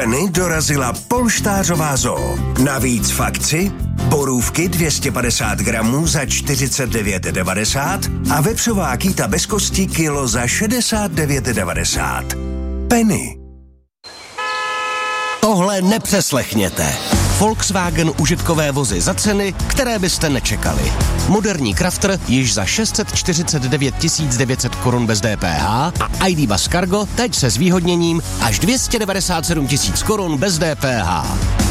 Penny dorazila polštářová zoo. Navíc v akci borůvky 250 gramů za 49,90 a vepřová kýta bez kosti kilo za 69,90. Penny. Tohle nepřeslechněte. Volkswagen užitkové vozy za ceny, které byste nečekali. Moderní Crafter již za 649 900 korun bez DPH a ID Buzz Cargo teď se zvýhodněním až 297 000 korun bez DPH.